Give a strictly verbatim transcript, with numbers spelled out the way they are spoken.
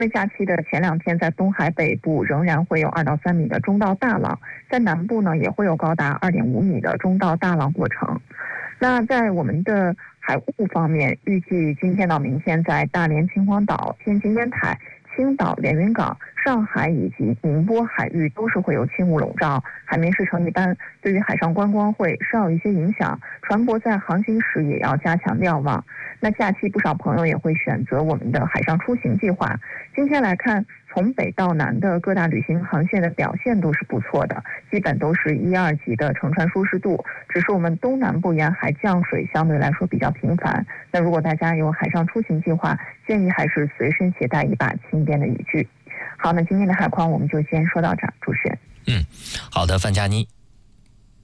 因为假期的前两天，在东海北部仍然会有二到三米的中到大浪，在南部呢也会有高达二点五米的中到大浪过程。那在我们的海务方面，预计今天到明天，在大连、秦皇岛、天津烟台、青岛、连云港、上海以及宁波海域都是会有轻雾笼罩，海面湿成一般，对于海上观光会稍有一些影响，船舶在航行时也要加强瞭望。那假期不少朋友也会选择我们的海上出行计划。今天来看，从北到南的各大旅行航线的表现都是不错的，基本都是一二级的乘船舒适度，只是我们东南部沿海降水相对来说比较频繁。那如果大家有海上出行计划，建议还是随身携带一把轻便的雨具。好，那今天的海况我们就先说到这儿，主持人。 嗯，好的，范佳妮。